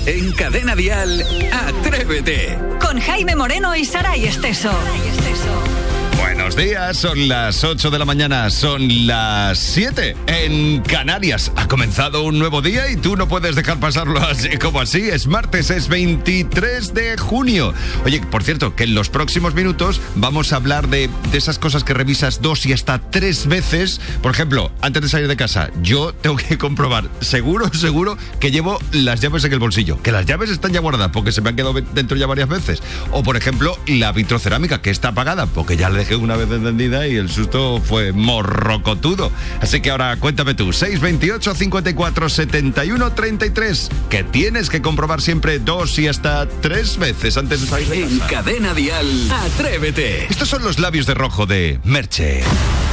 En Cadena Dial, Atrévete. Con Jaime Moreno y Saray Esteso. Buenos días, son las 8 de la mañana, son las 7 en Canarias. Ha comenzado un nuevo día y tú no puedes dejar pasarlo así como así. Es martes, es 23 de junio. Oye, por cierto, que en los próximos minutos vamos a hablar de esas cosas que revisas 2 y hasta 3 veces. Por ejemplo, antes de salir de casa, yo tengo que comprobar, seguro, que llevo las llaves en el bolsillo. Que las llaves están ya guardadas porque se me han quedado dentro ya varias veces. O, por ejemplo, la vitrocerámica, que está apagada porque ya le dejé una vez encendida y el susto fue morrocotudo. Así que ahora cuéntame tú, 628 54 71 33, que tienes que comprobar siempre 2 y hasta 3 veces antes de salir de casa. En Cadena Dial, Atrévete. Estos son los labios de rojo de Merche.